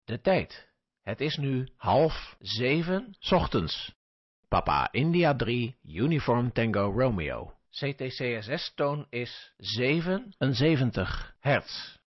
De tijd. Het is nu 6:30 ochtends. Papa India 3, Uniform Tango Romeo. CTCSS-toon is 77 hertz.